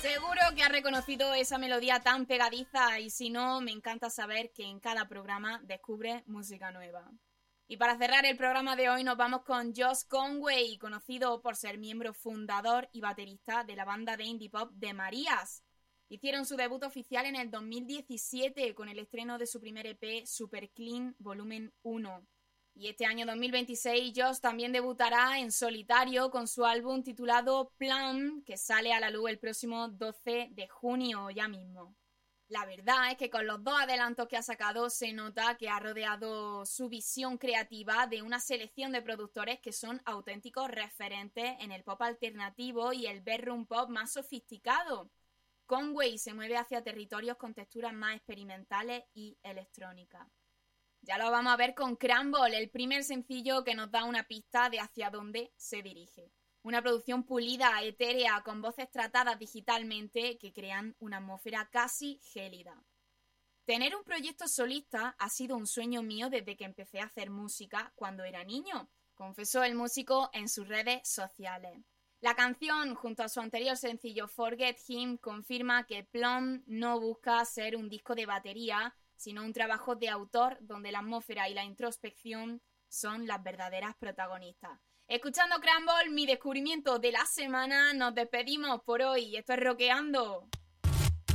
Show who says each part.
Speaker 1: Seguro que has reconocido esa melodía tan pegadiza y si no, me encanta saber que en cada programa descubres música nueva. Y para cerrar el programa de hoy nos vamos con Josh Conway, conocido por ser miembro fundador y baterista de la banda de indie pop The Marías. Hicieron su debut oficial en el 2017 con el estreno de su primer EP Super Clean Volumen 1. Y este año 2026 Josh también debutará en solitario con su álbum titulado Plum, que sale a la luz el próximo 12 de junio, ya mismo. La verdad es que con los dos adelantos que ha sacado se nota que ha rodeado su visión creativa de una selección de productores que son auténticos referentes en el pop alternativo y el bedroom pop más sofisticado. Conway se mueve hacia territorios con texturas más experimentales y electrónicas. Ya lo vamos a ver con Crumble, el primer sencillo que nos da una pista de hacia dónde se dirige. Una producción pulida, etérea, con voces tratadas digitalmente que crean una atmósfera casi gélida. Tener un proyecto solista ha sido un sueño mío desde que empecé a hacer música cuando era niño, confesó el músico en sus redes sociales. La canción, junto a su anterior sencillo Forget Him, confirma que Plum no busca ser un disco de batería, sino un trabajo de autor donde la atmósfera y la introspección son las verdaderas protagonistas. Escuchando Crumble, mi descubrimiento de la semana, nos despedimos por hoy. Esto es Rockeando.